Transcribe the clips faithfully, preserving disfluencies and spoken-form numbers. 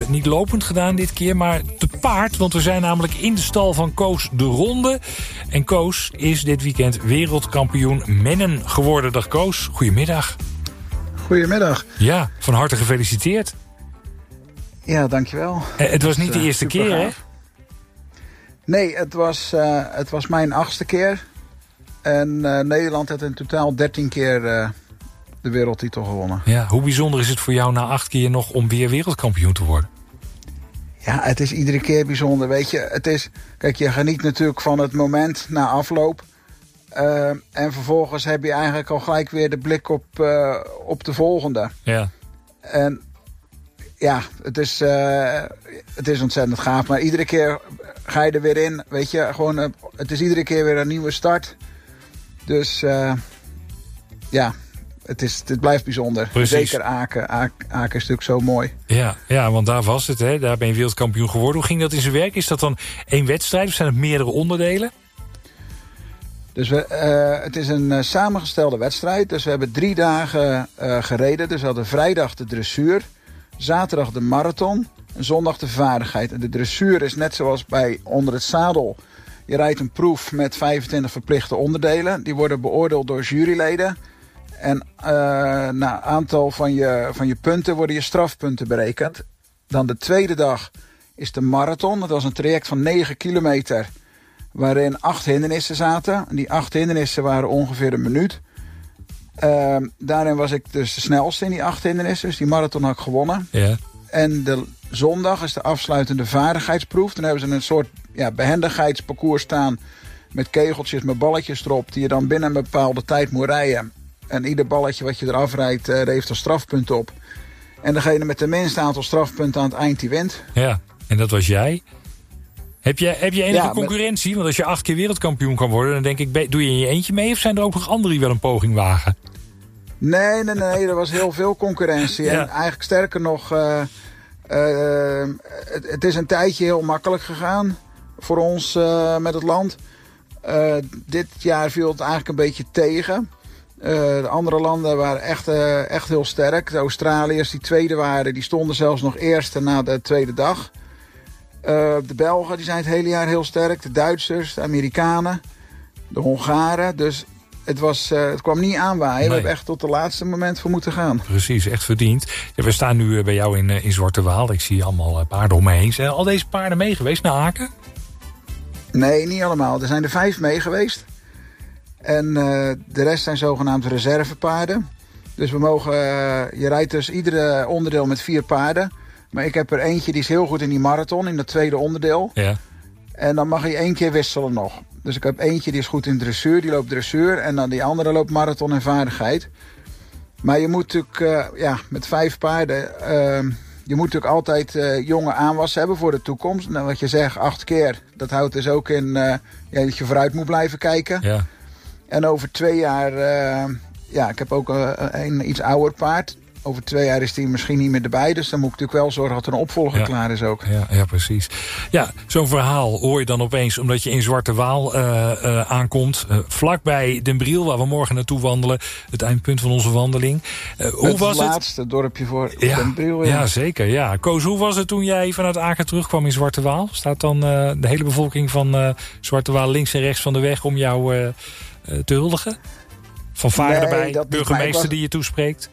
niet lopend gedaan dit keer, maar te paard. Want we zijn namelijk in de stal van Koos de Ronde. En Koos is dit weekend wereldkampioen mennen geworden. Dag Koos, goedemiddag. Goedemiddag. Ja, van harte gefeliciteerd. Ja, dankjewel. Eh, het was niet de uh, eerste keer, hè? Nee, het was, uh, het was mijn achtste keer. En uh, Nederland heeft in totaal dertien keer uh, de wereldtitel gewonnen. Ja, hoe bijzonder is het voor jou na acht keer nog om weer wereldkampioen te worden? Ja, het is iedere keer bijzonder. Weet je, het is, kijk, je geniet natuurlijk van het moment na afloop. Uh, en vervolgens heb je eigenlijk al gelijk weer de blik op, uh, op de volgende. Ja. En ja, het is, uh, het is ontzettend gaaf. Maar iedere keer ga je er weer in. Weet je, gewoon, uh, het is iedere keer weer een nieuwe start. Dus uh, ja, het, is, het blijft bijzonder. Precies. Zeker Aken. Aken. Aken is natuurlijk zo mooi. Ja, ja, want daar was het. Hè. Daar ben je wereldkampioen geworden. Hoe ging dat in zijn werk? Is dat dan één wedstrijd of zijn het meerdere onderdelen? Dus we, uh, het is een uh, samengestelde wedstrijd. Dus we hebben drie dagen uh, gereden. Dus we hadden vrijdag de dressuur, zaterdag de marathon en zondag de vaardigheid. En de dressuur is net zoals bij onder het zadel. Je rijdt een proef met vijfentwintig verplichte onderdelen. Die worden beoordeeld door juryleden. En uh, na aantal van je, van je punten worden je strafpunten berekend. Dan de tweede dag is de marathon. Dat was een traject van negen kilometer... waarin acht hindernissen zaten. En die acht hindernissen waren ongeveer een minuut. Uh, daarin was ik dus de snelste in die acht hindernissen. Dus die marathon had ik gewonnen. Ja. En de zondag is de afsluitende vaardigheidsproef. Dan hebben ze een soort ja, behendigheidsparcours staan... met kegeltjes, met balletjes erop... die je dan binnen een bepaalde tijd moet rijden. En ieder balletje wat je eraf rijdt, uh, heeft er strafpunten op. En degene met de minste aantal strafpunten aan het eind, die wint. Ja, en dat was jij... Heb je, heb je enige ja, concurrentie? Met... Want als je acht keer wereldkampioen kan worden... dan denk ik, doe je in je eentje mee... of zijn er ook nog anderen die wel een poging wagen? Nee, nee, nee. Er was heel veel concurrentie. Ja. En eigenlijk sterker nog... Uh, uh, het, het is een tijdje heel makkelijk gegaan... voor ons uh, met het land. Uh, dit jaar viel het eigenlijk een beetje tegen. Uh, de andere landen waren echt, uh, echt heel sterk. De Australiërs die tweede waren... die stonden zelfs nog eerste na de tweede dag... Uh, de Belgen die zijn het hele jaar heel sterk. De Duitsers, de Amerikanen, de Hongaren. Dus het, was, uh, het kwam niet aanwaaien. Nee. We hebben echt tot het laatste moment voor moeten gaan. Precies, echt verdiend. Ja, we staan nu bij jou in, in Zwarte Waal. Ik zie allemaal paarden om me heen. Zijn al deze paarden mee geweest naar Aken? Nee, niet allemaal. Er zijn er vijf mee geweest. En uh, de rest zijn zogenaamd reservepaarden. Dus we mogen, uh, je rijdt dus iedere onderdeel met vier paarden. Maar ik heb er eentje die is heel goed in die marathon, in dat tweede onderdeel. Ja. En dan mag je één keer wisselen nog. Dus ik heb eentje die is goed in dressuur, die loopt dressuur. En dan die andere loopt marathon en vaardigheid. Maar je moet natuurlijk, uh, ja, met vijf paarden... Uh, je moet natuurlijk altijd uh, jonge aanwas hebben voor de toekomst. Nou, wat je zegt, acht keer, dat houdt dus ook in uh, ja, dat je vooruit moet blijven kijken. Ja. En over twee jaar... Uh, ja, ik heb ook uh, een iets ouder paard... Over twee jaar is die misschien niet meer erbij. Dus dan moet ik natuurlijk wel zorgen dat er een opvolger ja. klaar is ook. Ja, ja, precies. Ja, zo'n verhaal hoor je dan opeens... omdat je in Zwarte Waal uh, uh, aankomt. Uh, vlakbij Den Briel, waar we morgen naartoe wandelen. Het eindpunt van onze wandeling. Uh, hoe het was het? Het laatste dorpje voor ja, Den Briel. Ja. ja, zeker. Ja. Koos, hoe was het toen jij vanuit Aken terugkwam in Zwarte Waal? Staat dan uh, de hele bevolking van uh, Zwarte Waal links en rechts van de weg... om jou uh, uh, te huldigen? Van varen nee, erbij, burgemeester was... die je toespreekt?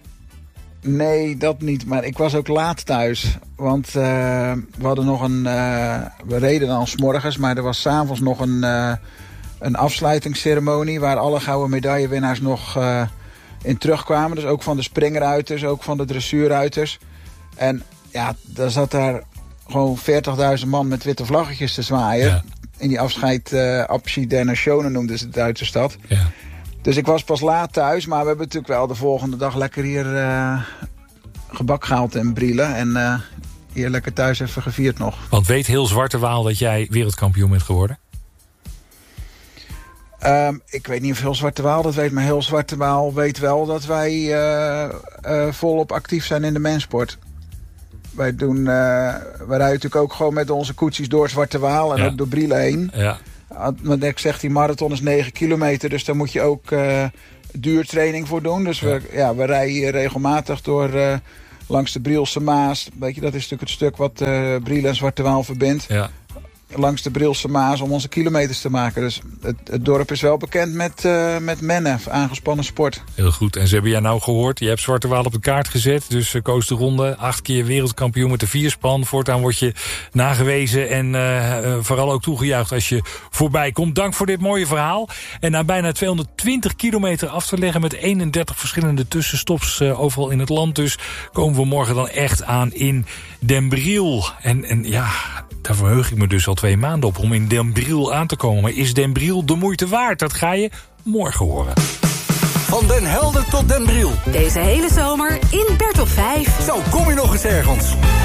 Nee, dat niet. Maar ik was ook laat thuis. Want uh, we hadden nog een... Uh, we reden dan 's morgens, maar er was 's avonds nog een, uh, een afsluitingsceremonie... waar alle gouden medaillewinnaars nog uh, in terugkwamen. Dus ook van de springruiters, ook van de dressuurruiters. En ja, daar zat daar gewoon veertigduizend man met witte vlaggetjes te zwaaien. Ja. In die afscheid uh, Abschied der Nationen noemden ze de Duitse stad. Ja. Dus ik was pas laat thuis, maar we hebben natuurlijk wel de volgende dag lekker hier uh, gebak gehaald in Brielen. En uh, hier lekker thuis even gevierd nog. Want weet heel Zwarte Waal dat jij wereldkampioen bent geworden? Um, ik weet niet of heel Zwarte Waal dat weet, maar heel Zwarte Waal weet wel dat wij uh, uh, volop actief zijn in de mensport. Wij doen, uh, wij rijden natuurlijk ook gewoon met onze koetsies door Zwarte Waal en ja. ook door Brielen heen. Ja. Want ik zeg, die marathon is negen kilometer, dus daar moet je ook uh, duurtraining voor doen. Dus ja. we, ja, we rijden hier regelmatig door, uh, langs de Brielse Maas. Weet je, dat is natuurlijk het stuk wat uh, Brielle en Zwarte Waal verbindt. Ja. Langs de Brielse Maas om onze kilometers te maken. Dus het, het dorp is wel bekend met, uh, met mennen, aangespannen sport. Heel goed. En ze hebben jij nou gehoord. Je hebt Zwarte Waal op de kaart gezet. Dus uh, Koos de Ronde, acht keer wereldkampioen met de vierspan. Voortaan word je nagewezen en uh, uh, vooral ook toegejuicht als je voorbij komt. Dank voor dit mooie verhaal. En na bijna tweehonderdtwintig kilometer af te leggen met eenendertig verschillende tussenstops uh, overal in het land. Dus komen we morgen dan echt aan in Den Briel. En, en ja, daar verheug ik me dus al twee maanden op om in Den Briel aan te komen. Maar is Den Briel de moeite waard? Dat ga je morgen horen. Van Den Helder tot Den Briel. Deze hele zomer in Bert op vijf. Zo, kom je nog eens ergens?